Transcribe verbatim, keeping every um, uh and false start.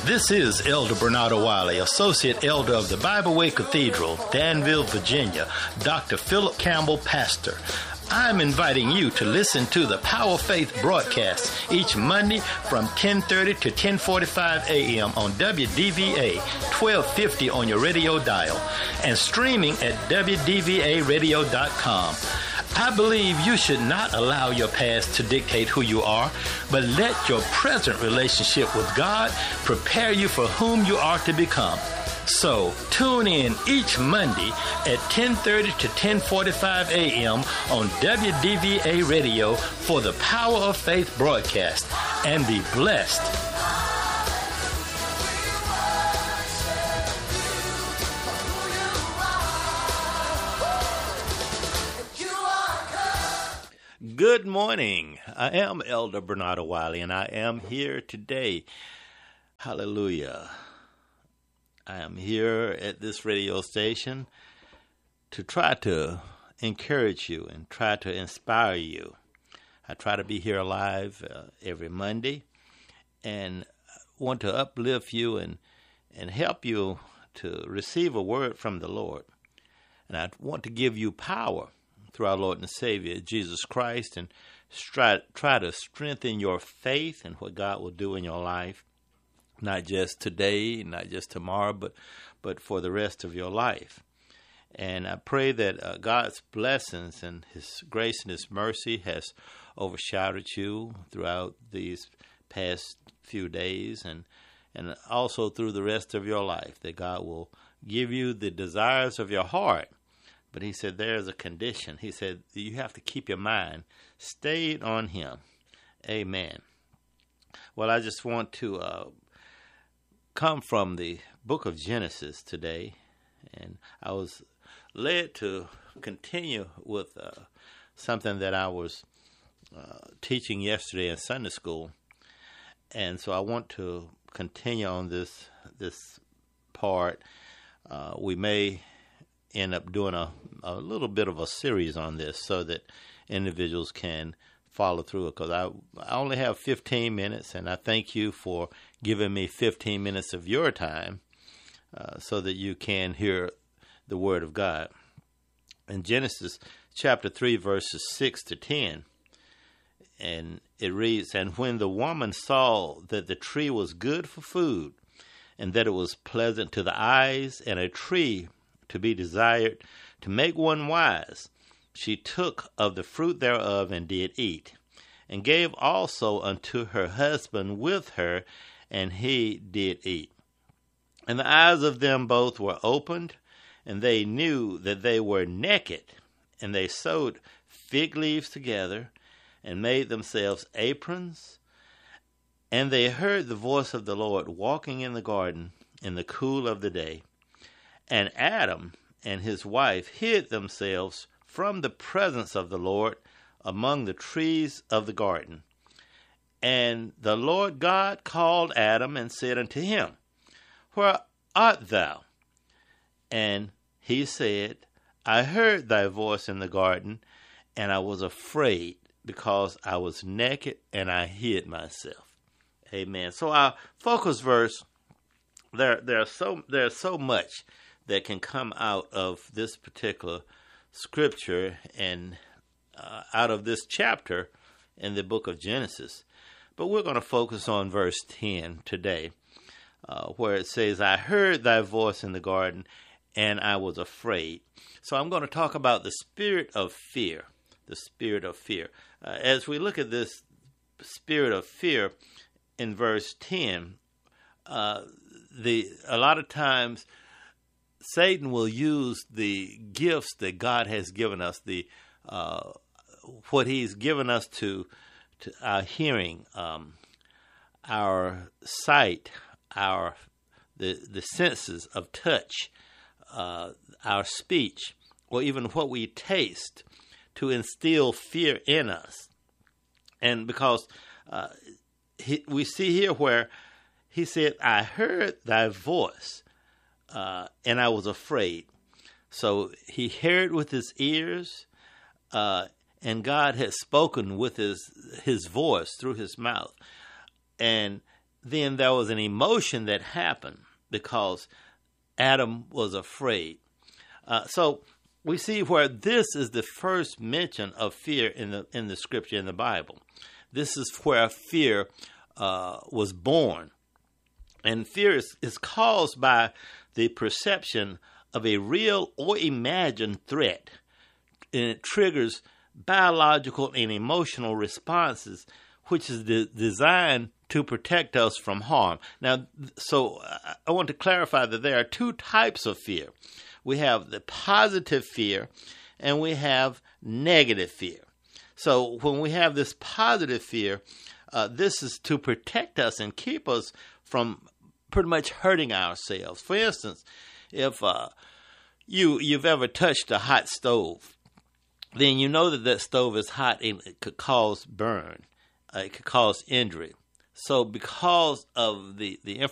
This is Elder Bernardo Wiley, Associate Elder of the Bible Way Cathedral, Danville, Virginia, Doctor Philip Campbell, Pastor. I'm inviting you to listen to the Power of Faith broadcast each Monday from ten thirty to ten forty-five a.m. on W D V A twelve fifty on your radio dial and streaming at w d v a radio dot com. I believe you should not allow your past to dictate who you are, but let your present relationship with God prepare you for whom you are to become. So, tune in each Monday at ten thirty to ten forty-five a.m. on W D V A Radio for the Power of Faith broadcast, and be blessed. Good morning. I am Elder Bernardo Wiley, and I am here today. Hallelujah. I am here at this radio station to try to encourage you and try to inspire you. I try to be here live uh, every Monday and want to uplift you and, and help you to receive a word from the Lord. And I want to give you power through our Lord and Savior, Jesus Christ, and try, try to strengthen your faith in what God will do in your life. Not just today, not just tomorrow, but but for the rest of your life. And I pray that uh, God's blessings and His grace and His mercy has overshadowed you throughout these past few days and and also through the rest of your life, that God will give you the desires of your heart. But He said there's a condition. He said you have to keep your mind stayed on Him. Amen. Well, I just want to Uh, come from the book of Genesis today, and I was led to continue with uh, something that I was uh, teaching yesterday in Sunday school, and so I want to continue on this this part. Uh, we may end up doing a, a little bit of a series on this so that individuals can follow through it, because I, I only have fifteen minutes, and I thank you for giving me fifteen minutes of your time uh, so that you can hear the Word of God. In Genesis chapter three, verses six to ten, and it reads, "And when the woman saw that the tree was good for food, and that it was pleasant to the eyes, and a tree to be desired to make one wise, she took of the fruit thereof and did eat, and gave also unto her husband with her, and he did eat. And the eyes of them both were opened, and they knew that they were naked, and they sewed fig leaves together, and made themselves aprons. And they heard the voice of the Lord walking in the garden in the cool of the day. And Adam and his wife hid themselves from the presence of the Lord among the trees of the garden. And the Lord God called Adam and said unto him, Where art thou? And he said, I heard thy voice in the garden, and I was afraid, because I was naked, and I hid myself." Amen. So our focus verse, there there's so there's so much that can come out of this particular scripture and uh, out of this chapter in the book of Genesis. But we're going to focus on verse ten today, uh, where it says, I heard thy voice in the garden, and I was afraid. So I'm going to talk about the spirit of fear, the spirit of fear. Uh, as we look at this spirit of fear in verse ten, uh, the a lot of times Satan will use the gifts that God has given us, the uh, what He's given us to, to our hearing, um, our sight, our the the senses of touch, uh, our speech, or even what we taste, to instill fear in us. And because uh, he, we see here where he said, I heard thy voice, uh, and I was afraid. So he heard with his ears, uh, and God had spoken with his his voice through his mouth. And then there was an emotion that happened because Adam was afraid. Uh, so we see where this is the first mention of fear in the in the scripture, in the Bible. This is where fear uh, was born. And fear is, is caused by the perception of a real or imagined threat. And it triggers biological and emotional responses, which is de- designed to protect us from harm. Now, so I want to clarify that there are two types of fear. We have the positive fear and we have negative fear. So when we have this positive fear, uh, this is to protect us and keep us from pretty much hurting ourselves. For instance, if uh, you, you've ever touched a hot stove, then you know that that stove is hot and it could cause burn. Uh, it could cause injury. So because of the, the